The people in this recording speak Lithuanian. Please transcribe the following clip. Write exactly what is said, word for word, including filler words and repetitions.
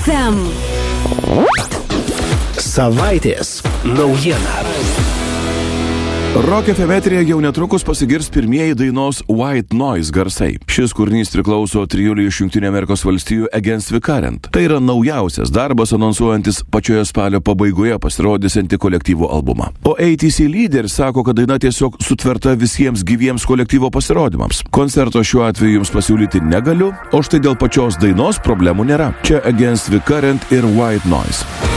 ef em. Savaitės naujiena. Rock ef em eteryje jau netrukus pasigirs pirmieji dainos White Noise garsai. Šis kūrinys priklauso trijulei iš Jungtinių Amerikos valstijų Against the Current. Tai yra naujausias darbas anonsuojantis pačioje spalio pabaigoje pasirodysiantį kolektyvo albumą. O A T C lyderis sako, kad daina tiesiog sutverta visiems gyviems kolektyvo pasirodymams. Koncerto šiuo atveju jums pasiūlyti negaliu, o štai dėl pačios dainos problemų nėra. Čia Against the Current ir White Noise.